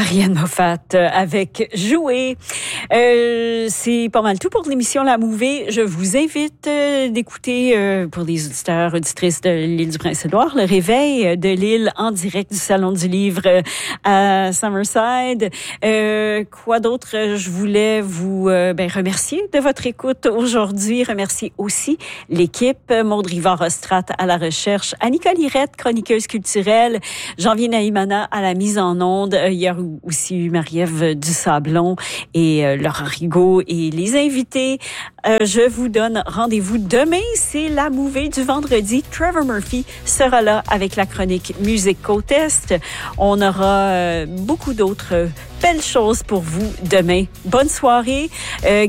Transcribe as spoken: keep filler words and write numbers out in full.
Ariane Moffat avec Jouer. Euh, c'est pas mal tout pour l'émission La Mouvée. Je vous invite euh, d'écouter, euh, pour les auditeurs, auditrices de l'île du Prince-Édouard, le réveil de l'île en direct du Salon du Livre à Summerside. Euh, quoi d'autre? Je voulais vous euh, ben, remercier de votre écoute aujourd'hui. Remercier aussi l'équipe. Maude Rivard-Ostrat à la recherche. Annika Lirette, chroniqueuse culturelle. Janvier Naïmana à la mise en onde. Il y a aussi eu Marie-Ève Dusablon et euh, Laurent Rigaud et les invités. Euh, je vous donne rendez-vous demain. C'est la mouvée du vendredi. Trevor Murphy sera là avec la chronique Music Co-Test. On aura euh, beaucoup d'autres belles choses pour vous demain. Bonne soirée. Euh,